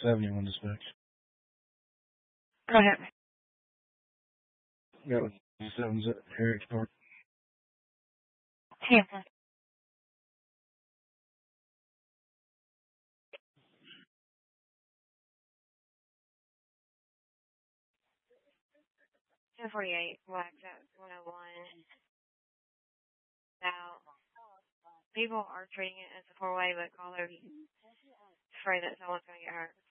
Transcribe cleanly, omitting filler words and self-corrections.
71 dispatch. Go ahead. Got 7's at Eric's Park. Hampton. Ten 48, wax at 101. Now, people are treating it as a four-way, but callers afraid that someone's going to get hurt.